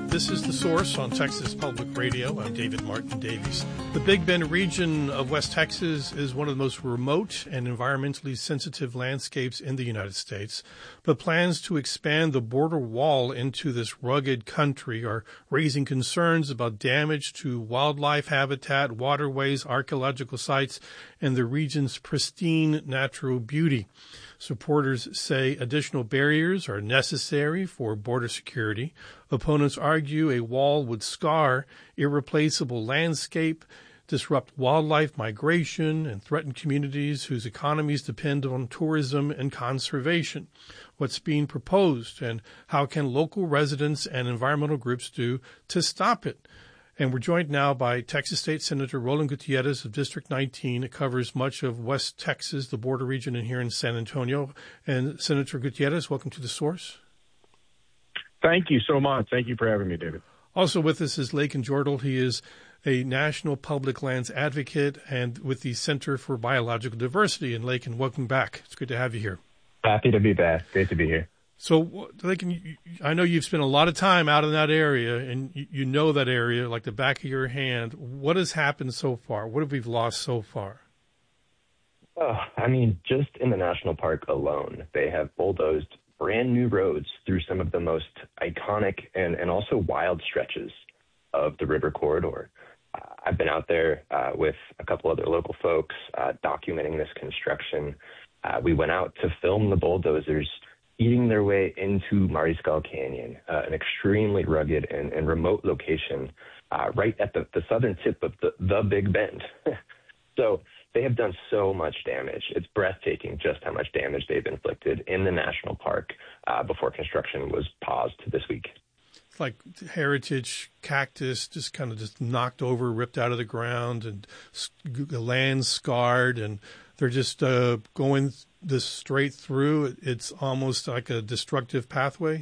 This is The Source on Texas Public Radio. I'm David Martin Davies. The Big Bend region of West Texas is one of the most remote and environmentally sensitive landscapes in the United States, but plans to expand the border wall into this rugged country are raising concerns about damage to wildlife habitat, waterways, archaeological sites, and the region's pristine natural beauty. Supporters say additional barriers are necessary for border security. Opponents argue a wall would scar irreplaceable landscape, disrupt wildlife migration, and threaten communities whose economies depend on tourism and conservation. What's being proposed, and how can local residents and environmental groups do to stop it? And we're joined now by Texas State Senator Roland Gutierrez of District 19. It covers much of West Texas, the border region, and here in San Antonio. And Senator Gutierrez, welcome to The Source. Thank you so much. Thank you for having me, David. Also with us is Lakin Jordal. He is a national public lands advocate and with the Center for Biological Diversity. And Lakin, welcome back. It's good to have you here. Happy to be back. Great to be here. So, Lakin, I know you've spent a lot of time out in that area, and you know that area like the back of your hand. What has happened so far? What have we lost so far? Oh, I mean, just in the national park alone, they have bulldozed brand new roads through some of the most iconic and also wild stretches of the river corridor. I've been out there with a couple other local folks documenting this construction. We went out to film the bulldozers eating their way into Mariscal Canyon, an extremely rugged and remote location right at the southern tip of the Big Bend. So they have done so much damage. It's breathtaking just how much damage they've inflicted in the national park before construction was paused this week. It's like heritage cactus just kind of just knocked over, ripped out of the ground, and the land scarred, and they're just going this straight through. It's almost like a destructive pathway.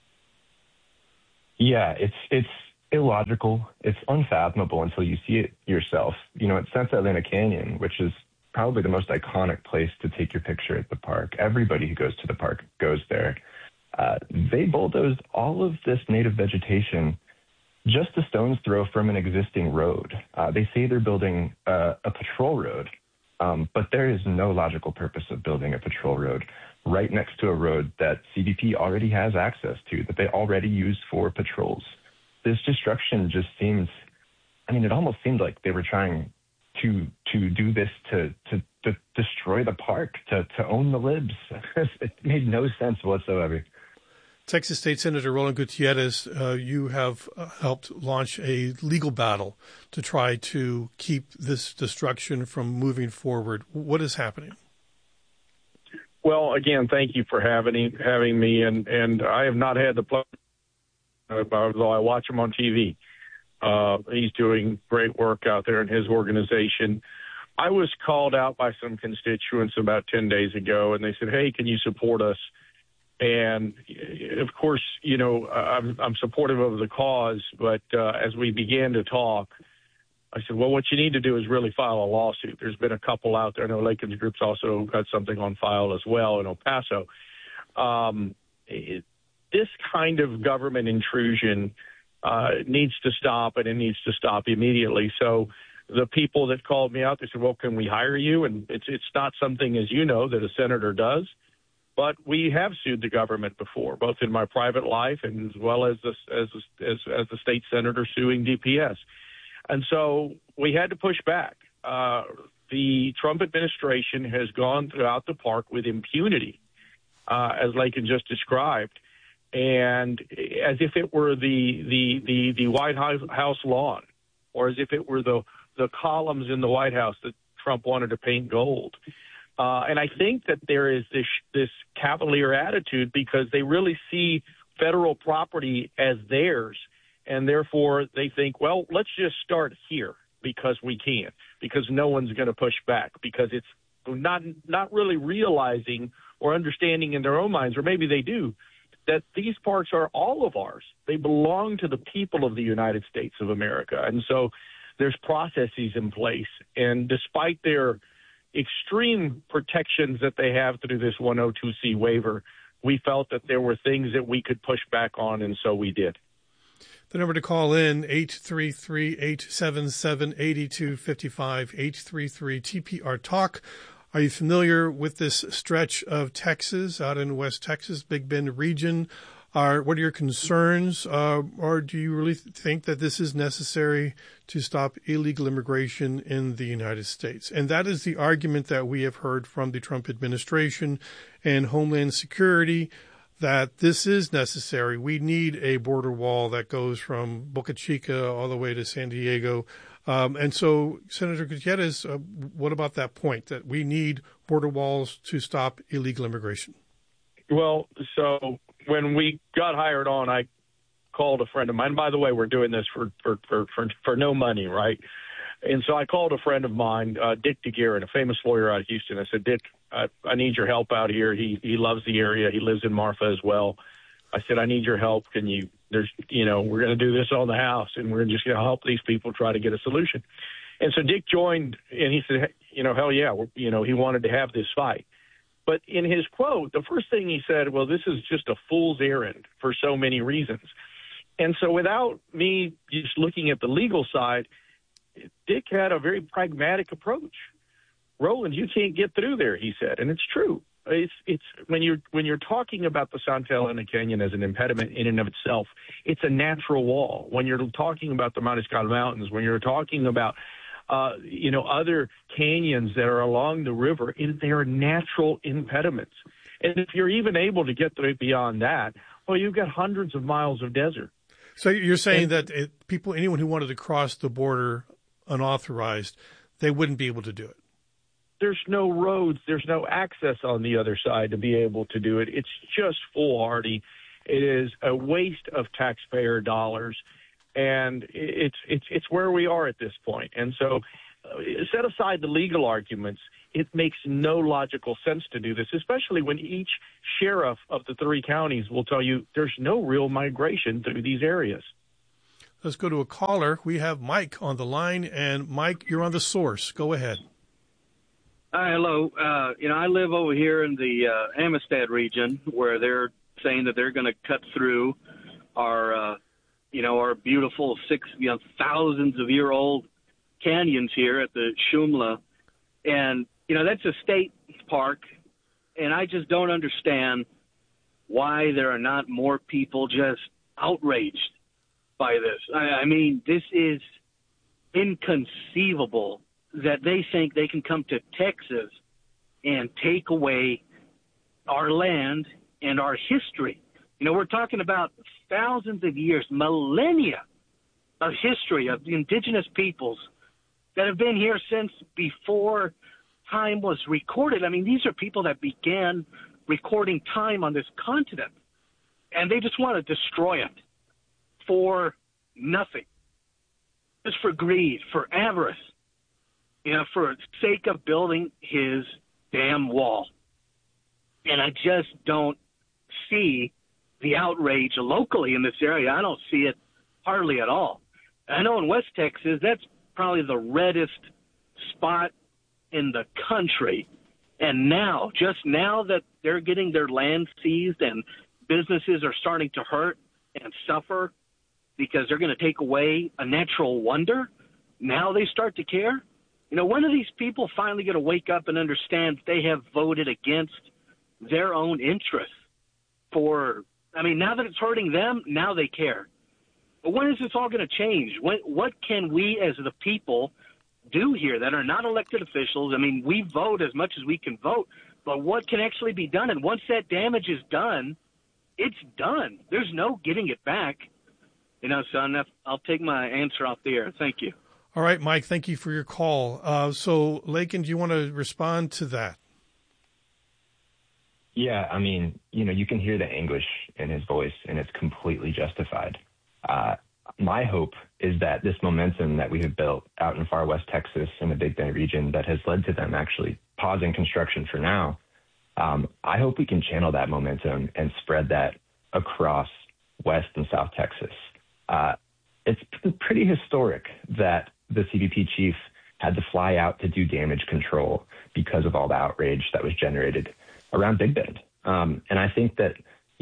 Yeah, it's illogical. It's unfathomable until you see it yourself. You know, at Santa Elena Canyon, which is probably the most iconic place to take your picture at the park. Everybody who goes to the park goes there. They bulldozed all of this native vegetation just a stone's throw from an existing road. They say they're building a patrol road, but there is no logical purpose of building a patrol road right next to a road that CBP already has access to, that they already use for patrols. This destruction just seems, I mean, it almost seemed like they were trying to do this to destroy the park, to own the libs. It made no sense whatsoever. Texas State Senator Roland Gutierrez, you have helped launch a legal battle to try to keep this destruction from moving forward. What is happening? Well, again, thank you for having me, and I have not had the pleasure, although I watch him on TV. He's doing great work out there in his organization. I was called out by some constituents about 10 days ago, and they said, hey, can you support us? And, of course, you know, I'm supportive of the cause, but as we began to talk, I said, well, what you need to do is really file a lawsuit. There's been a couple out there. I know Lakin's group's also got something on file as well in El Paso. This kind of government intrusion needs to stop, and it needs to stop immediately. So the people that called me out, they said, well, can we hire you? And it's not something, as you know, that a senator does. But we have sued the government before, both in my private life and as well as the state senator suing DPS. And so we had to push back. The Trump administration has gone throughout the park with impunity, as Lakin just described, and as if it were the White House lawn, or as if it were the columns in the White House that Trump wanted to paint gold. And I think that there is this cavalier attitude because they really see federal property as theirs, and therefore they think, well, let's just start here because we can, because no one's going to push back, because it's not really realizing or understanding in their own minds, or maybe they do, that these parks are all of ours. They belong to the people of the United States of America. And so there's processes in place. And despite their extreme protections that they have through this 102C waiver, we felt that there were things that we could push back on, and so we did. The number to call in, 833-877-8255, 833-TPR-TALK. Are you familiar with this stretch of Texas out in West Texas, Big Bend region? What are your concerns, or do you really think that this is necessary to stop illegal immigration in the United States? And that is the argument that we have heard from the Trump administration and Homeland Security, that this is necessary. We need a border wall that goes from Boca Chica all the way to San Diego. And so, Senator Gutierrez, what about that point, that we need border walls to stop illegal immigration? Well, so when we got hired on, I called a friend of mine. By the way, we're doing this for no money, right? And so I called a friend of mine, Dick DeGuerin, a famous lawyer out of Houston. I said, Dick, I need your help out here. He loves the area. He lives in Marfa as well. I said, I need your help. Can you? We're going to do this on the house, and we're just going to help these people try to get a solution. And so Dick joined, and he said, hell yeah, he wanted to have this fight. But in his quote, the first thing he said, well, this is just a fool's errand for so many reasons. And so without me just looking at the legal side, Dick had a very pragmatic approach. Roland, you can't get through there, he said, and it's true. It's when you're talking about the Santa Elena Canyon as an impediment in and of itself, it's a natural wall. When you're talking about the Mariscal Mountains, when you're talking about other canyons that are along the river, they are natural impediments. And if you're even able to get beyond that, well, you've got hundreds of miles of desert. So you're saying that anyone who wanted to cross the border unauthorized, they wouldn't be able to do it? There's no roads. There's no access on the other side to be able to do it. It's just foolhardy. It is a waste of taxpayer dollars. And it's where we are at this point. And so set aside the legal arguments. It makes no logical sense to do this, especially when each sheriff of the 3 counties will tell you there's no real migration through these areas. Let's go to a caller. We have Mike on the line. And, Mike, you're on The Source. Go ahead. Hi, hello. I live over here in the Amistad region where they're saying that they're going to cut through our beautiful thousands of year old canyons here at the Shumla. And, that's a state park. And I just don't understand why there are not more people just outraged by this. I mean, this is inconceivable that they think they can come to Texas and take away our land and our history. We're talking about thousands of years, millennia of history of the indigenous peoples that have been here since before time was recorded. I mean, these are people that began recording time on this continent, and they just want to destroy it for nothing, just for greed, for avarice, for the sake of building his damn wall. And I just don't see the outrage locally in this area. I don't see it hardly at all. I know in West Texas, that's probably the reddest spot in the country. And just now that they're getting their land seized and businesses are starting to hurt and suffer because they're going to take away a natural wonder, now they start to care. When are these people finally going to wake up and understand they have voted against their own interests now that it's hurting them, now they care. But when is this all going to change? What can we as the people do here that are not elected officials? I mean, we vote as much as we can vote, but what can actually be done? And once that damage is done, it's done. There's no getting it back. So I'll take my answer off the air. Thank you. All right, Mike, thank you for your call. So, Lakin, do you want to respond to that? Yeah, I mean, you can hear the anguish in his voice, and it's completely justified. My hope is that this momentum that we have built out in far west Texas in the Big Bend region that has led to them actually pausing construction for now, I hope we can channel that momentum and spread that across West and South Texas. It's pretty historic that the CBP chief had to fly out to do damage control because of all the outrage that was generated around Big Bend. And I think that,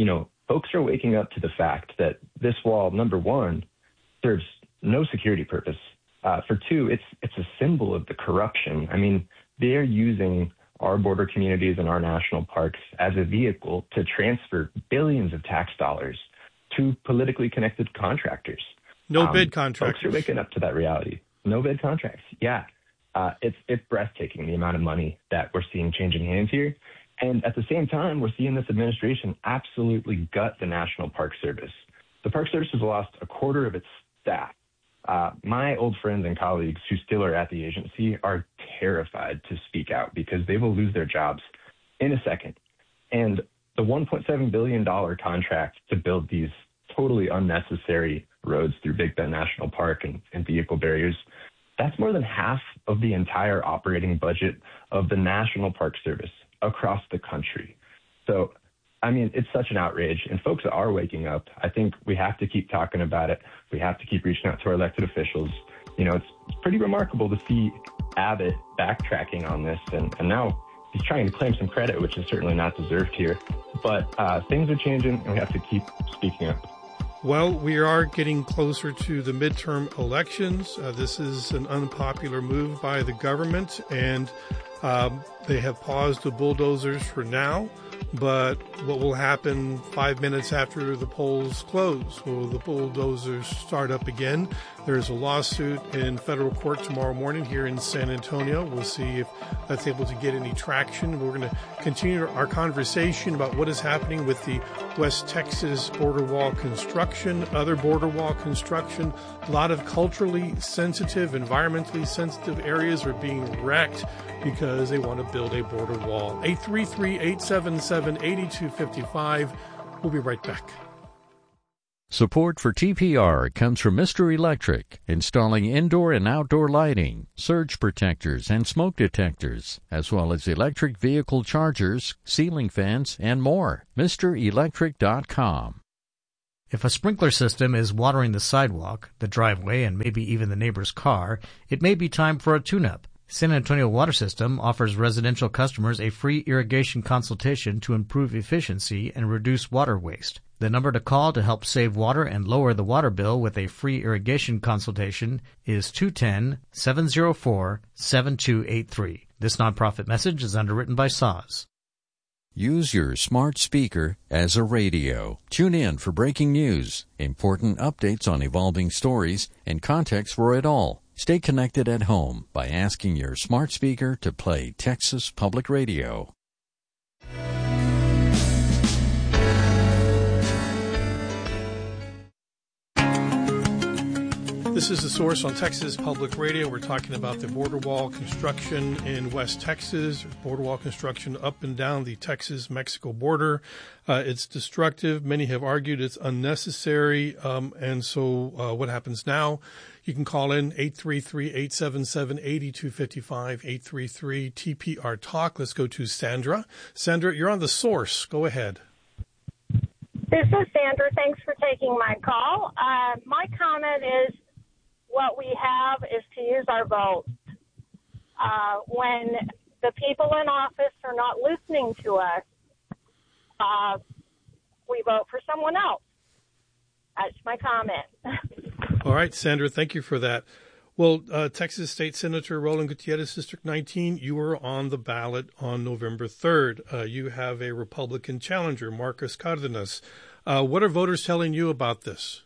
folks are waking up to the fact that this wall, number one, serves no security purpose. For two, it's a symbol of the corruption. I mean, they're using our border communities and our national parks as a vehicle to transfer billions of tax dollars to politically connected contractors. No bid contractors. Folks are waking up to that reality. No bid contracts. Yeah. It's breathtaking, the amount of money that we're seeing changing hands here. And at the same time, we're seeing this administration absolutely gut the National Park Service. The Park Service has lost a quarter of its staff. My old friends and colleagues who still are at the agency are terrified to speak out because they will lose their jobs in a second. And the $1.7 billion contract to build these totally unnecessary roads through Big Bend National Park and vehicle barriers, that's more than half of the entire operating budget of the National Park Service across the country. So, I mean, it's such an outrage, and folks are waking up. I think we have to keep talking about it. We have to keep reaching out to our elected officials. You know, it's pretty remarkable to see Abbott backtracking on this, and now he's trying to claim some credit, which is certainly not deserved here. But things are changing, and we have to keep speaking up. Well, we are getting closer to the midterm elections. This is an unpopular move by the government, and they have paused the bulldozers for now. But what will happen 5 minutes after the polls close? Will the bulldozers start up again? There's a lawsuit in federal court tomorrow morning here in San Antonio. We'll see if that's able to get any traction. We're going to continue our conversation about what is happening with the West Texas border wall construction, other border wall construction. A lot of culturally sensitive, environmentally sensitive areas are being wrecked because they want to build a border wall. 833-877-8255. We'll be right back. Support for TPR comes from Mr. Electric, installing indoor and outdoor lighting, surge protectors, and smoke detectors, as well as electric vehicle chargers, ceiling fans, and more. MrElectric.com. If a sprinkler system is watering the sidewalk, the driveway, and maybe even the neighbor's car, it may be time for a tune-up. San Antonio Water System offers residential customers a free irrigation consultation to improve efficiency and reduce water waste. The number to call to help save water and lower the water bill with a free irrigation consultation is 210-704-7283. This nonprofit message is underwritten by SAW. Use your smart speaker as a radio. Tune in for breaking news, important updates on evolving stories, and context for it all. Stay connected at home by asking your smart speaker to play Texas Public Radio. This is The Source on Texas Public Radio. We're talking about the border wall construction in West Texas, border wall construction up and down the Texas-Mexico border. It's destructive. Many have argued it's unnecessary. And so what happens now? You can call in 833-877-8255, 833-TPR-TALK. Let's go to Sandra. Sandra, you're on The Source. Go ahead. This is Sandra. Thanks for taking my call. My comment is what we have is to use our vote. When the people in office are not listening to us, we vote for someone else. That's my comment. All right, Sandra, thank you for that. Well, Texas State Senator Roland Gutierrez, District 19, you were on the ballot on November 3rd. You have a Republican challenger, Marcus Cardenas. What are voters telling you about this?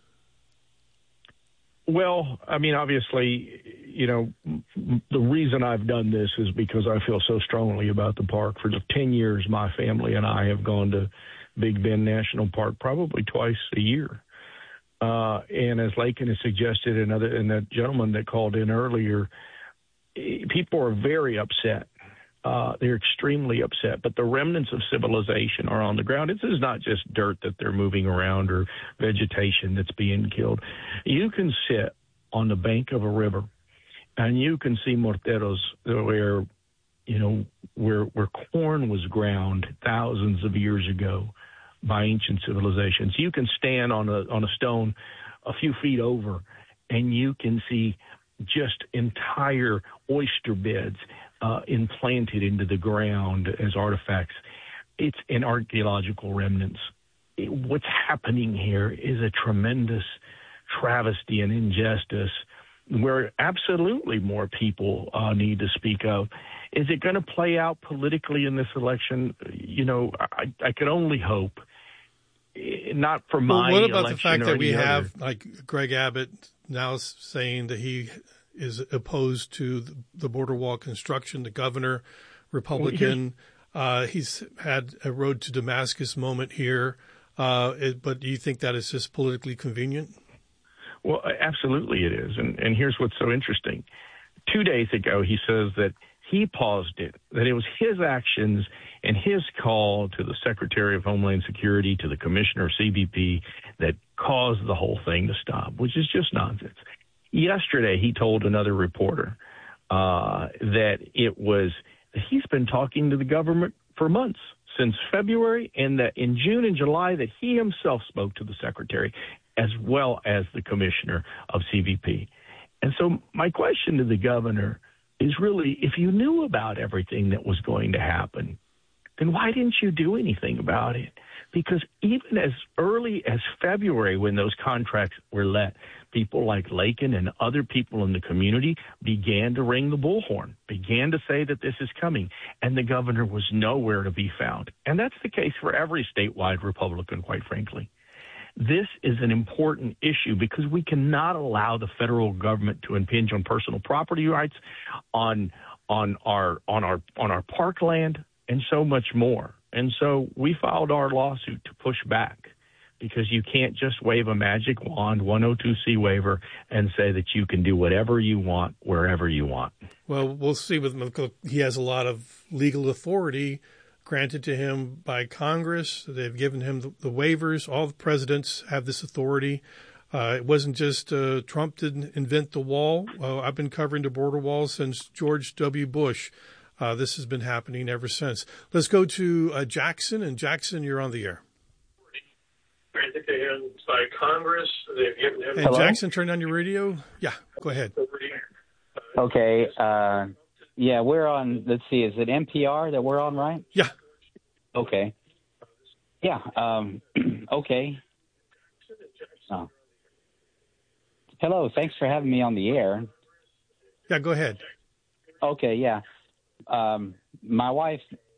Well, I mean, obviously, you know, the reason I've done this is because I feel so strongly about the park. For 10 years, my family and I have gone to Big Bend National Park probably twice a year. And as Lakin has suggested and that gentleman that called in earlier, people are very upset. They're extremely upset. But the remnants of civilization are on the ground. This is not just dirt that they're moving around or vegetation that's being killed. You can sit on the bank of a river and you can see morteros where, you know, where corn was ground thousands of years ago by ancient civilizations. You can stand on a stone a few feet over and you can see just entire oyster beds implanted into the ground as artifacts. It's an archaeological remnants. what's happening here is a tremendous travesty and injustice where absolutely more people need to speak of. Is it going to play out politically in this election? You know, I could only hope. Not for my election. What about the fact that we have, like, Greg Abbott now saying that he is opposed to the border wall construction, the governor, Republican. He's had a road to Damascus moment here. But do you think that is just politically convenient? Well, absolutely it is. And here's what's so interesting. 2 days ago, he says that he paused it, that it was his actions and his call to the Secretary of Homeland Security, to the Commissioner of CBP, that caused the whole thing to stop, which is just nonsense. Yesterday, he told another reporter that he's been talking to the government for months, since February, and that in June and July that he himself spoke to the Secretary as well as the Commissioner of CBP. And so my question to the governor is really, if you knew about everything that was going to happen, then why didn't you do anything about it? Because even as early as February, when those contracts were let, people like Lakin and other people in the community began to ring the bullhorn, began to say that this is coming, and the governor was nowhere to be found. And that's the case for every statewide Republican, quite frankly. This is an important issue because we cannot allow the federal government to impinge on personal property rights, on our parkland, and so much more. And so we filed our lawsuit to push back, because you can't just wave a magic wand, 102C waiver, and say that you can do whatever you want, wherever you want. Well, we'll see. He has a lot of legal authority granted to him by Congress. They've given him the waivers. All the presidents have this authority. It wasn't just Trump didn't invent the wall. I've been covering the border wall since George W. Bush. This has been happening ever since. Let's go to Jackson. And Jackson, you're on the air. Granted to him by Congress. They've given him. And Hello? Jackson, turn on your radio. Yeah, go ahead. Okay. Yeah, we're on, let's see, is it NPR that we're on, right? Yeah. Okay. Yeah. Okay. Oh. Hello. Thanks for having me on the air. Yeah, go ahead. Okay. Yeah. My wife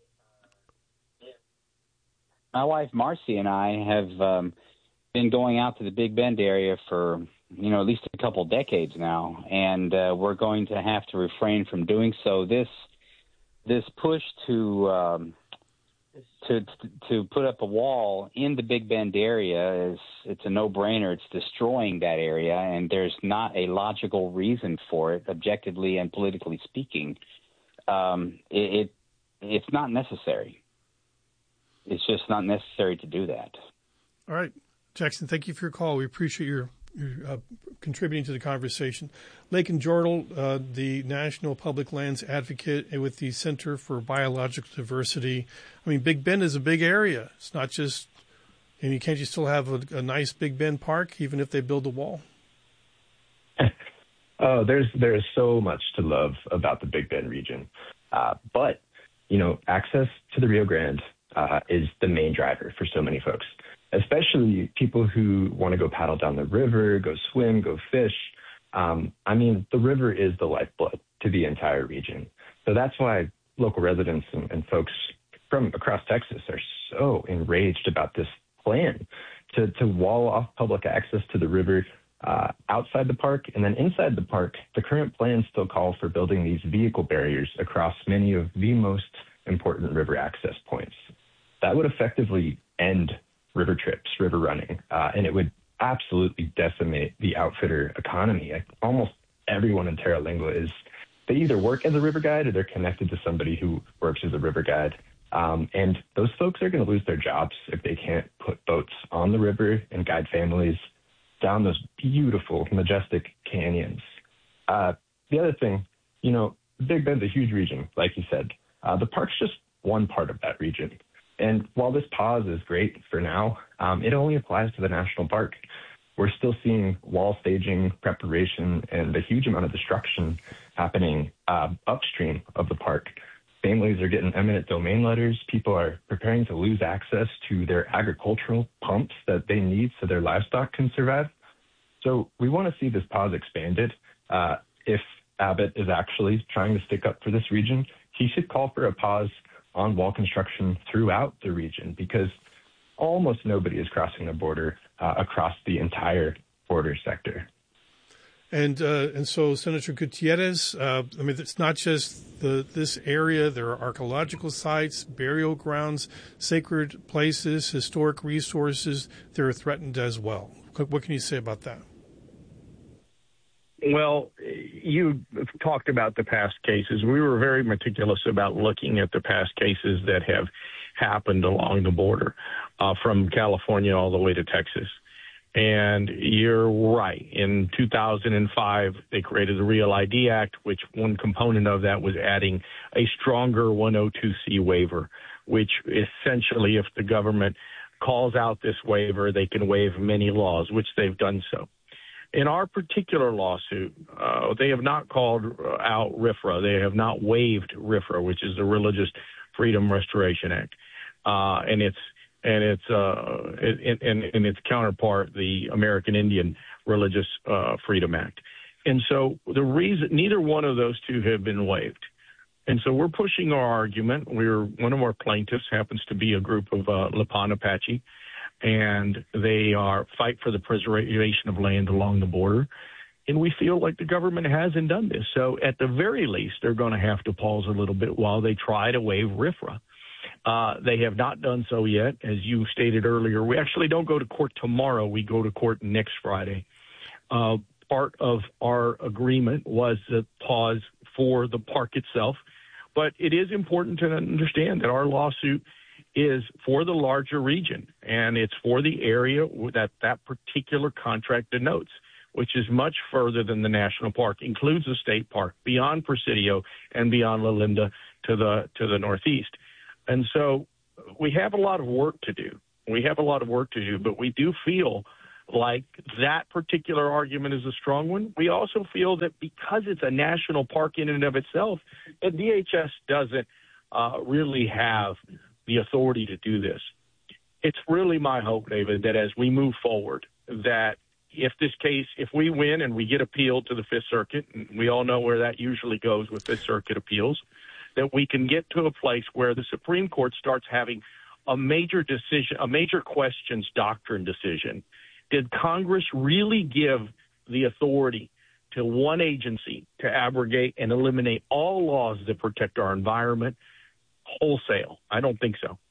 Marcy and I have been going out to the Big Bend area for at least a couple decades now, and we're going to have to refrain from doing so. This push to put up a wall in the Big Bend area it's a no-brainer. It's destroying that area, and there's not a logical reason for it, objectively and politically speaking. It's not necessary. It's just not necessary to do that. All right, Jackson, thank you for your call. We appreciate your contributing to the conversation. Lakin Jordal, the National Public Lands Advocate with the Center for Biological Diversity. I mean, Big Bend is a big area. It's not just, can't you still have a nice Big Bend park even if they build a wall? Oh, there's so much to love about the Big Bend region. But, access to the Rio Grande is the main driver for so many folks, especially people who want to go paddle down the river, go swim, go fish. The river is the lifeblood to the entire region. So that's why local residents and folks from across Texas are so enraged about this plan to wall off public access to the river outside the park. And then inside the park, the current plans still call for building these vehicle barriers across many of the most important river access points. That would effectively end river trips, river running, and it would absolutely decimate the outfitter economy. Almost everyone in Terra Lingua they either work as a river guide or they're connected to somebody who works as a river guide. And those folks are going to lose their jobs if they can't put boats on the river and guide families down those beautiful, majestic canyons. The other thing, Big Bend's a huge region, like you said. The park's just one part of that region. And while this pause is great for now, it only applies to the national park. We're still seeing wall staging, preparation, and a huge amount of destruction happening upstream of the park. Families are getting eminent domain letters. People are preparing to lose access to their agricultural pumps that they need so their livestock can survive. So we want to see this pause expanded. If Abbott is actually trying to stick up for this region, he should call for a pause on wall construction throughout the region, because almost nobody is crossing the border across the entire border sector. And so, Senator Gutierrez, it's not just this area. There are archaeological sites, burial grounds, sacred places, historic resources that are threatened as well. What can you say about that? Well, you talked about the past cases. We were very meticulous about looking at the past cases that have happened along the border from California all the way to Texas. And you're right. In 2005, they created the Real ID Act, which one component of that was adding a stronger 102C waiver, which essentially, if the government calls out this waiver, they can waive many laws, which they've done so. In our particular lawsuit, they have not called out RFRA. They have not waived RFRA, which is the Religious Freedom Restoration Act, and its counterpart, the American Indian Religious Freedom Act. And so the reason neither one of those two have been waived. And so we're pushing our argument. One of our plaintiffs happens to be a group of Lipan Apache, and they fight for the preservation of land along the border. And we feel like the government hasn't done this. So at the very least, they're going to have to pause a little bit while they try to waive RFRA. They have not done so yet. As you stated earlier, we actually don't go to court tomorrow. We go to court next Friday. Part of our agreement was the pause for the park itself. But it is important to understand that our lawsuit is for the larger region, and it's for the area that particular contract denotes, which is much further than the national park, includes the state park, beyond Presidio and beyond La Linda to the northeast. And so we have a lot of work to do. But we do feel like that particular argument is a strong one. We also feel that because it's a national park in and of itself, that DHS doesn't really have the authority to do this. It's really my hope, David, that as we move forward, that if we win and we get appealed to the Fifth Circuit, and we all know where that usually goes with Fifth Circuit appeals, that we can get to a place where the Supreme Court starts having a major decision, a major questions doctrine decision. Did Congress really give the authority to one agency to abrogate and eliminate all laws that protect our environment wholesale? I don't think so.